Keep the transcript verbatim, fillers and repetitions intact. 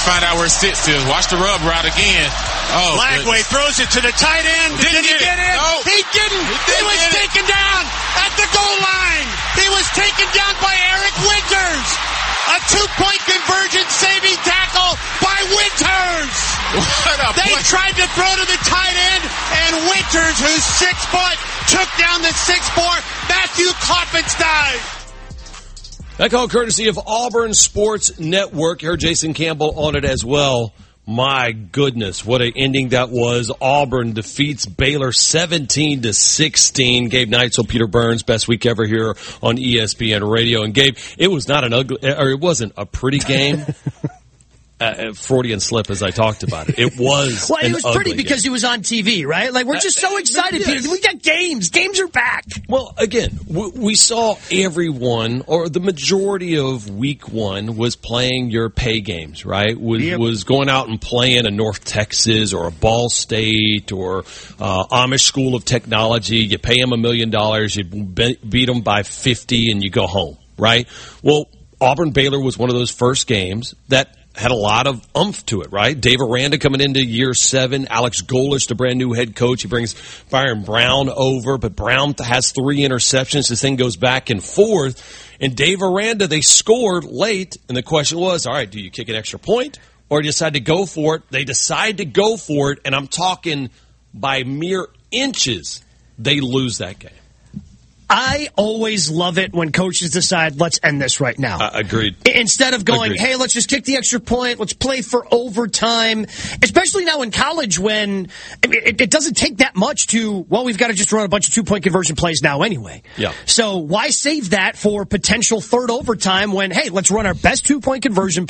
find out where six is. Watch the rub route again. Oh, Lagway throws it to the tight end. Didn't Did he get get it. in? No. He didn't. He He, didn't was get it. taken down at the goal line. He was taken down by Eric Winters. A two-point conversion saving tackle by Winters. What a They play. tried to throw to the tight end, and Winters, who's six foot, took down the six four Matthew Kloppenstein. That call courtesy of Auburn Sports Network. You heard Jason Campbell on it as well. My goodness, what an ending that was. Auburn defeats Baylor seventeen to sixteen. Gabe Neitzel, Peter Burns, best week ever here on E S P N Radio. And Gabe, it was not an ugly, or it wasn't a pretty game. Uh, Freudian slip as I talked about it. It was Well, an it was pretty ugly because game. it was on T V, right? Like, we're just so excited, yes. Peter. We got games. Games are back. Well, again, we, we saw everyone, or the majority of week one was playing your pay games, right? Was, Yep. was going out and playing a North Texas or a Ball State or uh, Amish School of Technology. You pay them a million dollars, you be, beat them by fifty, and you go home, right? Well, Auburn-Baylor was one of those first games that had a lot of oomph to it, right? Dave Aranda coming into year seven. Alex Golesh, the brand new head coach. He brings Byron Brown over, but Brown has three interceptions. This thing goes back and forth. And Dave Aranda, they scored late, and the question was, all right, do you kick an extra point or decide to go for it? They decide to go for it, and I'm talking by mere inches, they lose that game. I always love it when coaches decide, let's end this right now. Uh, agreed. Instead of going, Agreed. hey, let's just kick the extra point, let's play for overtime. Especially now in college when I mean, it, it doesn't take that much to, well, we've got to just run a bunch of two-point conversion plays now anyway. Yeah. So why save that for potential third overtime when, hey, let's run our best two-point conversion